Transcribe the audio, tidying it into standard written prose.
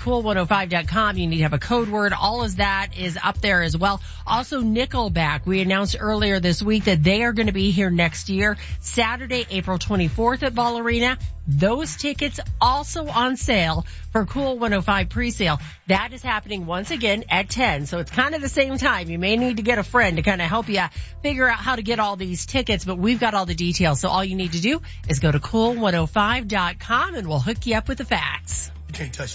cool105.com. You need to have a code word. All of that is up there as well. Also, Nickelback. We announced earlier this week that they are going to be here next year, Saturday, April 24th at Ball Arena. Those tickets also on sale for Cool 105 presale. That is happening once again at 10. So it's kind of the same time. You may need to get a friend to kind of help you figure out how to get all these tickets, but we've got all the details. So all you need to do is go to cool105.com and we'll hook you up with the facts. You can't touch